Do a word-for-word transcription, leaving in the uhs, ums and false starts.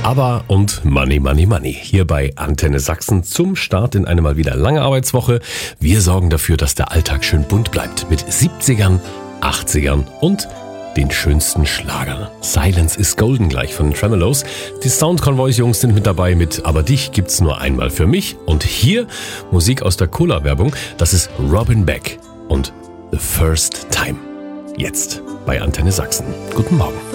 ABBA und Money, Money, Money. Hier bei Antenne Sachsen zum Start in eine mal wieder lange Arbeitswoche. Wir sorgen dafür, dass der Alltag schön bunt bleibt. Mit siebzigern, achtzigern und den schönsten Schlagern. Silence is Golden gleich von den Tremeloes. Die Sound Convoys Jungs sind mit dabei mit Aber dich gibt's nur einmal für mich. Und hier Musik aus der Cola-Werbung. Das ist Robin Beck und The First Time. Jetzt bei Antenne Sachsen. Guten Morgen.